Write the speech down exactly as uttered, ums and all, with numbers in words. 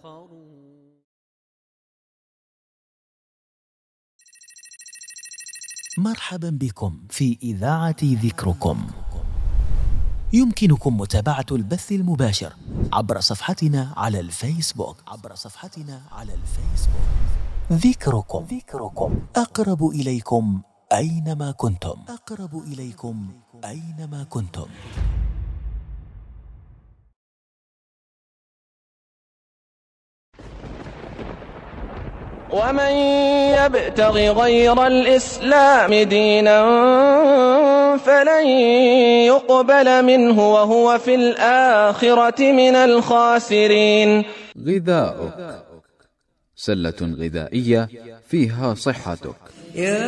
مرحبا بكم في إذاعة ذكركم. يمكنكم متابعة البث المباشر عبر صفحتنا على الفيسبوك عبر صفحتنا على الفيسبوك ذكركم. ذكركم أقرب إليكم أينما كنتم. أقرب إليكم أينما كنتم. ومن يبتغ غير الإسلام دينا فلن يقبل منه وهو في الآخرة من الخاسرين. غذاؤك، سلة غذائية فيها صحتك.